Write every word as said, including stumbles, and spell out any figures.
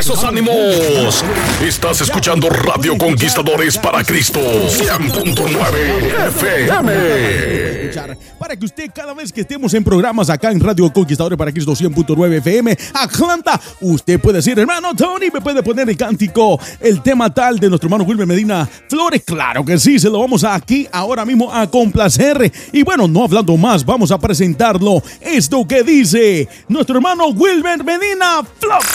esos ánimos. Estás escuchando Radio Conquistadores para Cristo cien punto nueve F M. Para que usted, cada vez que estemos en programas acá en Radio Conquistadores para Cristo cien punto nueve F M, Atlanta, usted puede decir, hermano Tony, me puede poner el cántico, el tema tal de nuestro hermano Wilmer Medina Flores. Claro que sí, se lo vamos aquí ahora mismo a complacer. Y bueno, no hablando más, vamos a presentarlo. Esto que dice nuestro hermano Wilmer Medina Flores.